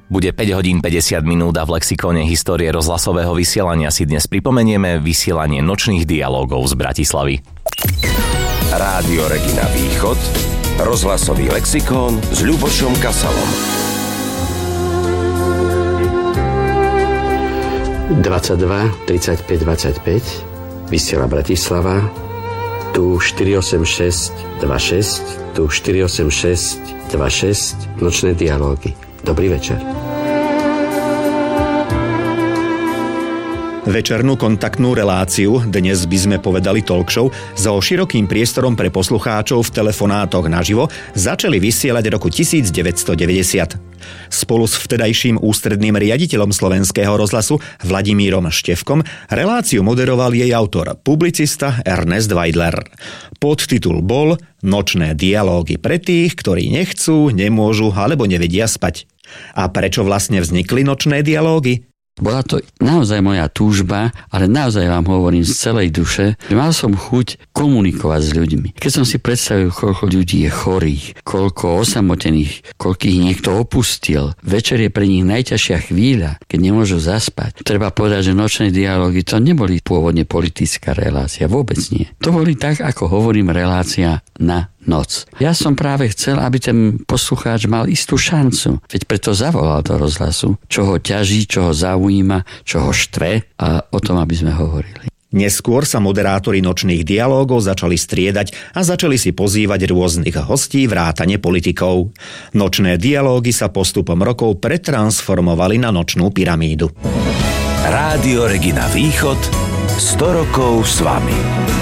Bude 5 hodín 50 minút a v lexikóne histórie rozhlasového vysielania si dnes pripomenieme vysielanie nočných dialógov z Bratislavy. Rádio Regina Východ, rozhlasový lexikón s Ľubošom Kasalom. 22 35 25 vysiela Bratislava, tu 486 26, tu 486 26, nočné dialógy. Dobrý večer. Večernú kontaktnú reláciu, dnes by sme povedali talk show, so širokým priestorom pre poslucháčov v telefonátoch naživo začali vysielať roku 1990. Spolu s vtedajším ústredným riaditeľom Slovenského rozhlasu Vladimírom Števkom reláciu moderoval jej autor, publicista Ernest Weidler. Podtitul bol Nočné dialógy pre tých, ktorí nechcú, nemôžu alebo nevedia spať. A prečo vlastne vznikli nočné dialógy? Bola to naozaj moja túžba, ale naozaj vám hovorím z celej duše, že mal som chuť komunikovať s ľuďmi. Keď som si predstavil, koľko ľudí je chorých, koľko osamotených, koľkých niekto opustil, večer je pre nich najťažšia chvíľa, keď nemôžu zaspať. Treba povedať, že nočné dialógy to neboli pôvodne politická relácia, vôbec nie. To boli tak, ako hovorím, relácia na noc. Ja som práve chcel, aby ten poslucháč mal istú šancu. Veď preto zavolal do rozhlasu, čo ho ťaží, čo ho zaujíma, čo ho štve a o tom, aby sme hovorili. Neskôr sa moderátori nočných dialógov začali striedať a začali si pozývať rôznych hostí vrátane politikov. Nočné dialógy sa postupom rokov pretransformovali na nočnú pyramídu. Rádio Regina Východ 100 rokov s vami.